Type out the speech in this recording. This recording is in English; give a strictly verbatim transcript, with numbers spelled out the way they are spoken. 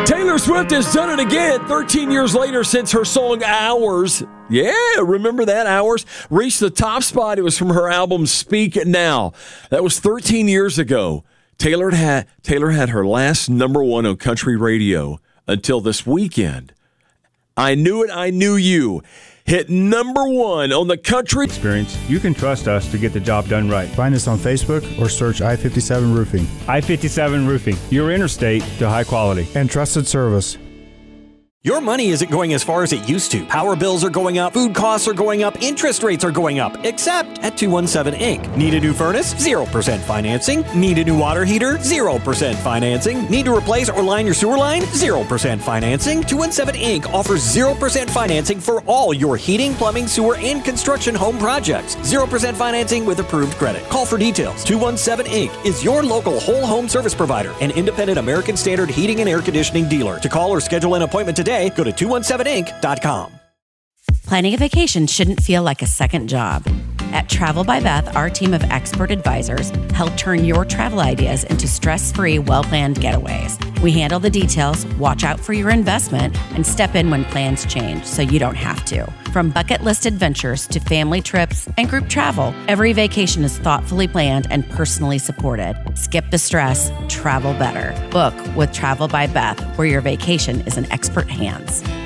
Taylor Swift has done it again thirteen years later since her song Hours. Yeah, remember that? Hours reached the top spot. It was from her album Speak Now. That was thirteen years ago. Taylor had Taylor had her last number one on country radio until this weekend. I Knew It, I Knew You hit number one on the country experience. You can trust us to get the job done right. Find us on Facebook or search I fifty-seven Roofing. I fifty-seven Roofing, your interstate to high quality and trusted service. Your money isn't going as far as it used to. Power bills are going up, food costs are going up, interest rates are going up, except at two one seven Incorporated. Need a new furnace? zero percent financing. Need a new water heater? zero percent financing. Need to replace or line your sewer line? zero percent financing. two one seven Incorporated offers zero percent financing for all your heating, plumbing, sewer, and construction home projects. zero percent financing with approved credit. Call for details. two one seven Incorporated is your local whole home service provider and independent American Standard heating and air conditioning dealer. To call or schedule an appointment today, go to two one seven inc dot com. Planning a vacation shouldn't feel like a second job. At Travel by Beth, our team of expert advisors help turn your travel ideas into stress-free, well-planned getaways. We handle the details, watch out for your investment, and step in when plans change so you don't have to. From bucket list adventures to family trips and group travel, every vacation is thoughtfully planned and personally supported. Skip the stress, travel better. Book with Travel by Beth, where your vacation is in expert hands.